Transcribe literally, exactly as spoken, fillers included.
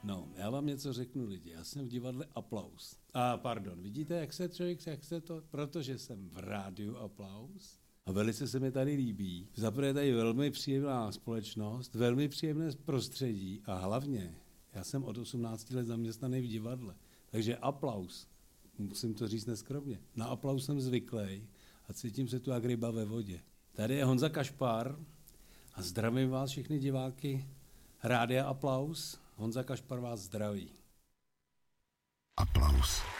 No, já vám něco řeknu, lidi. Já jsem v divadle Aplaus. A pardon, vidíte, jak se člověk, jak se to, protože jsem v rádiu Aplaus a velice se mi tady líbí. Zaprvé tady velmi příjemná společnost, velmi příjemné prostředí a hlavně, já jsem od osmnácti let zaměstnaný v divadle, takže Aplaus, musím to říct neskromně, na Aplaus jsem zvyklý a cítím se tu jak ryba ve vodě. Tady je Honza Kašpar a zdravím vás všechny diváky Rádia Aplaus. Honza Kašpar vás zdraví. Aplaus.